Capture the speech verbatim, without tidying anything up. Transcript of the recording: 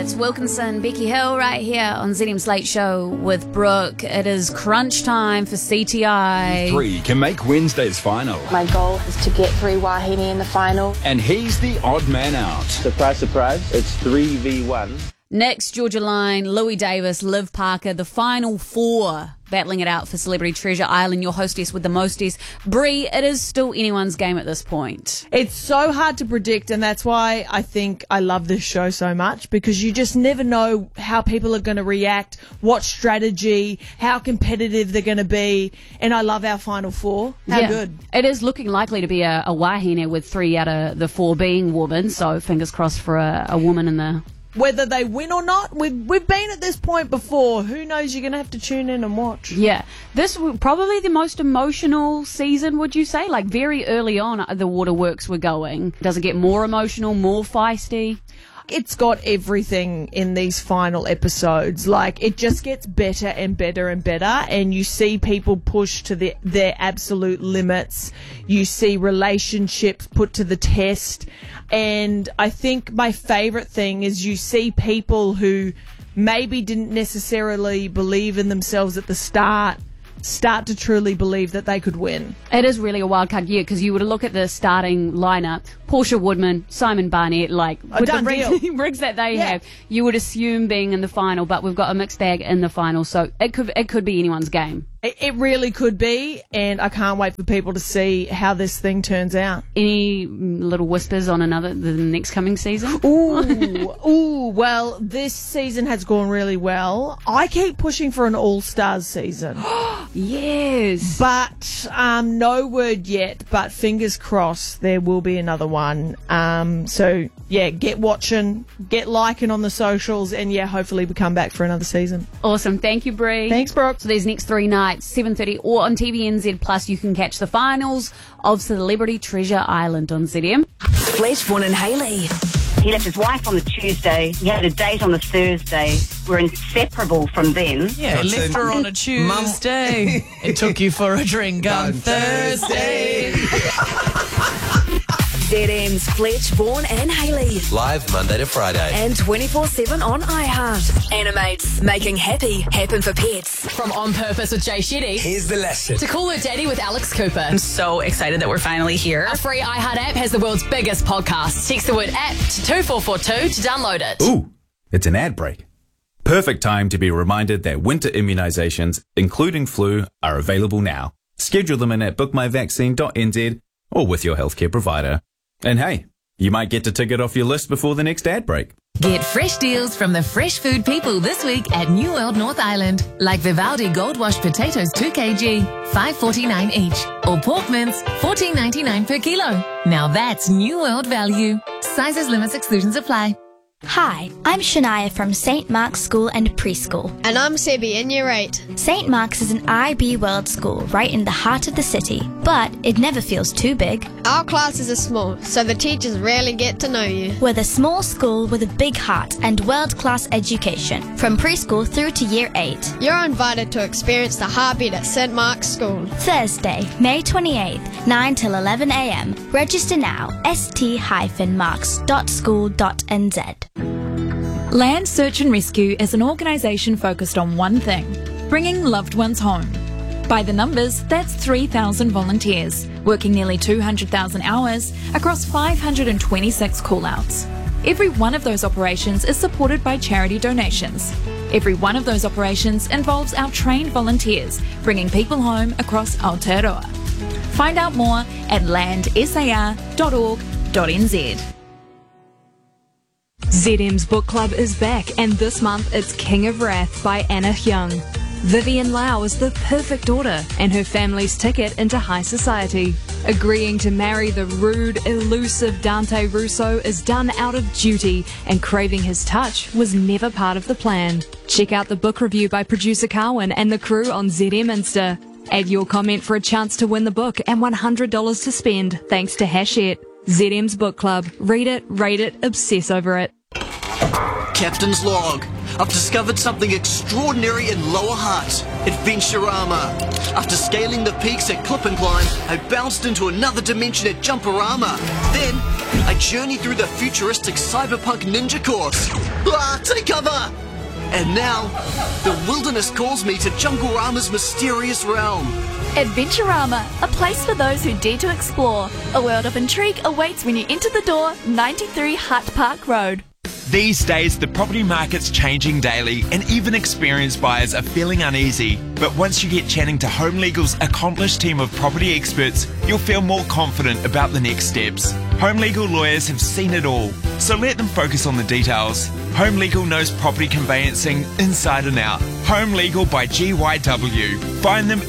It's Wilkinson, Becky Hill right here on Z M's Late Show with Brooke. It is crunch time for C T I. Three can make Wednesday's final. My goal is to get three wahine in the final. And he's the odd man out. Surprise, surprise, it's three v one. Next, Georgia Line, Louis Davis, Liv Parker, the final four battling it out for Celebrity Treasure Island. Your hostess with the mostess. Bree, it is still anyone's game at this point. It's so hard to predict, and that's why I think I love this show so much, because you just never know how people are going to react, what strategy, how competitive they're going to be, and I love our final four. How yeah, good. It is looking likely to be a, a wahine with three out of the four being women, so fingers crossed for a, a woman in the... Whether they win or not, we've, we've been at this point before. Who knows? You're going to have to tune in and watch. Yeah. This was probably the most emotional season, would you say? Like, very early on, the waterworks were going. Does it get more emotional, more feisty? It's got everything in these final episodes. Like, it just gets better and better and better, and you see people push to the, their absolute limits. You see relationships put to the test. And I think my favourite thing is you see people who maybe didn't necessarily believe in themselves at the start start to truly believe that they could win. It is really a wild card year, because you would look at the starting lineup, Portia Woodman, Simon Barnett, like A with done the rigs, deal. rigs that they Yeah. have, you would assume being in the final, but we've got a mixed bag in the final, so it could it could be anyone's game. It, it really could be, and I can't wait for people to see how this thing turns out. Any little whispers on another the next coming season? Ooh, ooh. Well, this season has gone really well. I keep pushing for an All-Stars season. Yes. But um, no word yet, but fingers crossed there will be another one. Um, so, yeah, get watching, get liking on the socials, and, yeah, hopefully we come back for another season. Awesome. Thank you, Bree. Thanks, Brooke. So these next three nights, seven thirty or on T V N Z Plus, you can catch the finals of Celebrity Treasure Island on Z M. Fletch, Vaughan and Hayley. He left his wife on the Tuesday. He had a date on the Thursday. We're inseparable from then. Yeah, he left her on a Tuesday. It took you for a drink on Thursday. Z M's Fletch, Vaughan and Hayley. Live Monday to Friday. And twenty-four seven on iHeart. Animates, making happy happen for pets. From On Purpose with Jay Shetty. Here's the lesson. To Call Her Daddy with Alex Cooper. I'm so excited that we're finally here. Our free iHeart app has the world's biggest podcast. Text the word app to two four four two to download it. Ooh, it's an ad break. Perfect time to be reminded that winter immunisations, including flu, are available now. Schedule them in at book my vaccine dot n z or with your healthcare provider. And hey, you might get to tick it off your list before the next ad break. Get fresh deals from the fresh food people this week at New World North Island. Like Vivaldi Gold Wash potatoes two kilograms, five forty-nine each. Or pork mince, fourteen ninety-nine per kilo. Now that's New World value. Sizes, limits, exclusions apply. Hi, I'm Shania from Saint Mark's School and Preschool. And I'm Sebi in Year eight. Saint Mark's is an I B World school right in the heart of the city, but it never feels too big. Our classes are small, so the teachers rarely get to know you. We're the small school with a big heart and world-class education, from preschool through to Year eight. You're invited to experience the heartbeat at Saint Mark's School. Thursday, May twenty-eighth, nine till eleven a m. Register now, s t dash marks dot school dot n z. Land Search and Rescue is an organisation focused on one thing, bringing loved ones home. By the numbers, that's three thousand volunteers, working nearly two hundred thousand hours across five hundred twenty-six call-outs. Every one of those operations is supported by charity donations. Every one of those operations involves our trained volunteers, bringing people home across Aotearoa. Find out more at land sar dot org dot n z. Z M's book club is back, and this month it's King of Wrath by Anna Hyung. Vivian Lau is the perfect daughter and her family's ticket into high society. Agreeing to marry the rude, elusive Dante Russo is done out of duty, and craving his touch was never part of the plan. Check out the book review by producer Carwin and the crew on Z M Insta. Add your comment for a chance to win the book and one hundred dollars to spend thanks to Hachette. Z M's book club. Read it, rate it, obsess over it. Captain's log. I've discovered something extraordinary in Lower Hutt. Adventurama. After scaling the peaks at Clip and Climb, I bounced into another dimension at Jumperama. Then, I journeyed through the futuristic cyberpunk ninja course. Ah, take cover! And now, the wilderness calls me to Junglerama's mysterious realm. Adventurama, a place for those who dare to explore. A world of intrigue awaits when you enter the door, ninety-three Hutt Park Road. These days, the property market's changing daily and even experienced buyers are feeling uneasy. But once you get chatting to Home Legal's accomplished team of property experts, you'll feel more confident about the next steps. Home Legal lawyers have seen it all, so let them focus on the details. Home Legal knows property conveyancing inside and out. Home Legal by G Y W. Find them